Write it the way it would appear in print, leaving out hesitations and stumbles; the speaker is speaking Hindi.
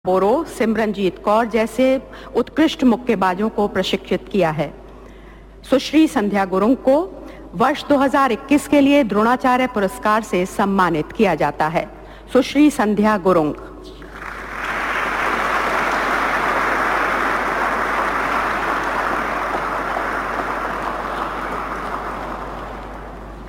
बोरो, सिमरनजीत कौर जैसे उत्कृष्ट मुक्केबाजों को प्रशिक्षित किया है। सुश्री संध्या गुरुंग को वर्ष 2021 के लिए द्रोणाचार्य पुरस्कार से सम्मानित किया जाता है। सुश्री संध्या गुरुंग।